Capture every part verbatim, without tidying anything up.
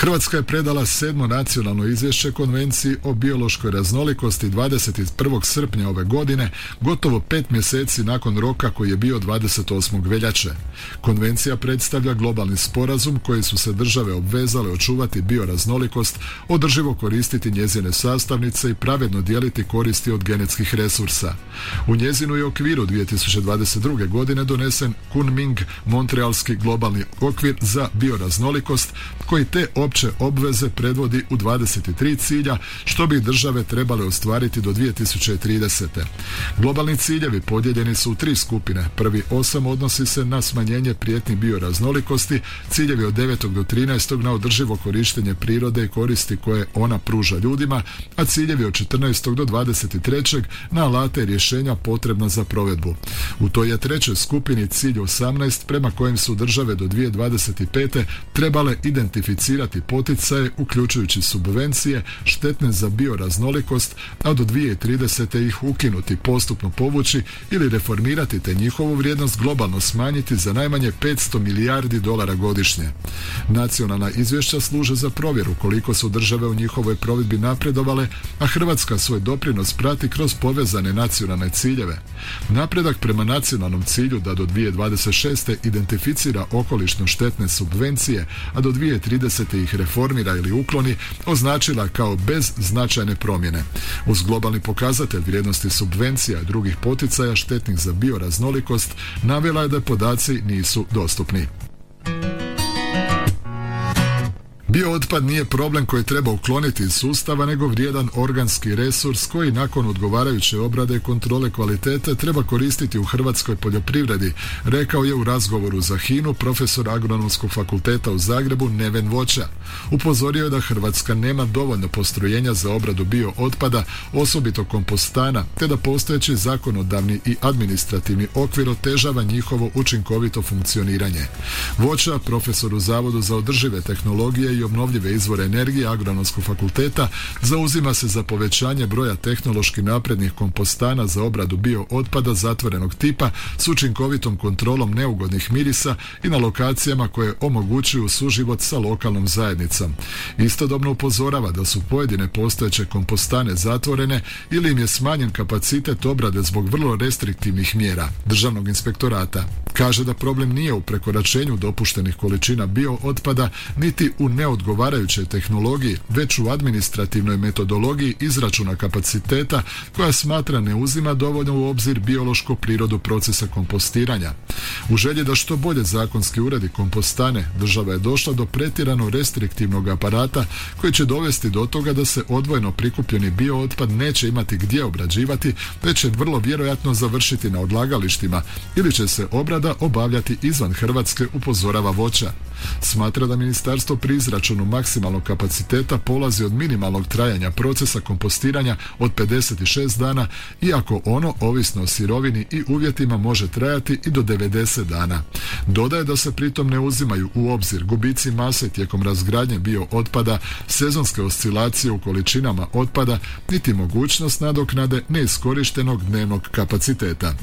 Hrvatska je predala sedmo nacionalno izvješće Konvenciji o biološkoj raznolikosti dvadeset prvog srpnja ove godine, gotovo pet mjeseci nakon roka koji je bio dvadeset osmog veljače. Konvencija predstavlja globalni sporazum koji su se države obvezale očuvati bioraznolikost, održivo koristiti njezine sastavnice i pravedno dijeliti koristi od genetskih resursa. U njezinu je okviru dvije tisuće dvadeset druge. godine donesen Kunming Montrealski globalni okvir za bioraznolikost koji te opće obveze predvodi u dvadeset tri cilja što bi države trebale ostvariti do dvije tisuće tridesete. Globalni ciljevi podijeljeni su u tri skupine. Prvi osam odnosi se na smanjenje prijetnji bioraznolikosti, ciljevi od devetog do trinaestog na održivo korištenje prirode i koristi koje ona pruža ljudima, a ciljevi od četrnaestog do dvadeset trećeg na alate i rješenja potrebna za provedbu. U toj je trećoj skupini cilj osamnaest prema kojem su države do dvije tisuće dvadeset pete trebale identificirati poticaje uključujući subvencije štetne za bioraznolikost, a do dvije tisuće tridesete ih ukinuti, postupno povući ili reformirati te njihovu vrijednost globalno smanjiti za najmanje petsto milijardi dolara godišnje. Nacionalna izvješća služe za provjeru koliko su države u njihovoj provedbi napredovale, a Hrvatska svoj doprinos prati kroz povezane nacionalne ciljeve. Napredak prema nacionalnom cilju da do dvije tisuće dvadeset šeste identificira okolišno štetne subvencije, a do dvije tisuće tridesete ih reformira ili ukloni, označila kao bez značajne promjene. Uz globalni pokazatelj vrijednosti subvencija i drugih poticaja štetnih za bioraznolikost, navela je da podaci nisu dostupni. Biootpad nije problem koji treba ukloniti iz sustava, nego vrijedan organski resurs koji nakon odgovarajuće obrade i kontrole kvalitete treba koristiti u hrvatskoj poljoprivredi, rekao je u razgovoru za HINA-u profesor Agronomskog fakulteta u Zagrebu Neven Voća. Upozorio je da Hrvatska nema dovoljno postrojenja za obradu biootpada, osobito kompostana, te da postojeći zakonodavni i administrativni okvir otežava njihovo učinkovito funkcioniranje. Voća, profesor u Zavodu za održive tehnologije i obnovljive izvore energije Agronomskog fakulteta, zauzima se za povećanje broja tehnološki naprednih kompostana za obradu biootpada zatvorenog tipa s učinkovitom kontrolom neugodnih mirisa i na lokacijama koje omogućuju suživot sa lokalnom zajednicom. Istodobno upozorava da su pojedine postojeće kompostane zatvorene ili im je smanjen kapacitet obrade zbog vrlo restriktivnih mjera Državnog inspektorata. Kaže da problem nije u prekoračenju dopuštenih količina biootpada niti u neodgovarajućoj tehnologiji, već u administrativnoj metodologiji izračuna kapaciteta koja smatra ne uzima dovoljno u obzir biološku prirodu procesa kompostiranja. U želji da što bolje zakonski uredi kompostane, država je došla do pretjerano restriktivnog aparata koji će dovesti do toga da se odvojeno prikupljeni biootpad neće imati gdje obrađivati, već će vrlo vjerojatno završiti na odlagalištima ili će se obrada obavljati izvan Hrvatske, upozorava Voća. Smatra da ministarstvo pri izračunu maksimalnog kapaciteta polazi od minimalnog trajanja procesa kompostiranja od pedeset šest dana, iako ono, ovisno o sirovini i uvjetima, može trajati i do devedeset dana. Dodaje da se pritom ne uzimaju u obzir gubici mase tijekom razgradnje biootpada, sezonske oscilacije u količinama otpada, niti mogućnost nadoknade neiskorištenog dnevnog kapaciteta.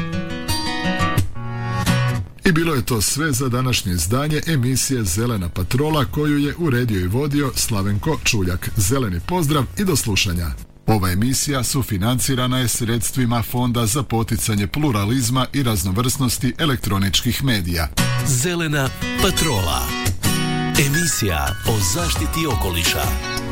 I bilo je to sve za današnje izdanje emisije Zelena patrola koju je uredio i vodio Slavenko Čuljak. Zeleni pozdrav i do slušanja. Ova emisija sufinancirana je sredstvima Fonda za poticanje pluralizma i raznovrsnosti elektroničkih medija. Zelena patrola. Emisija o zaštiti okoliša.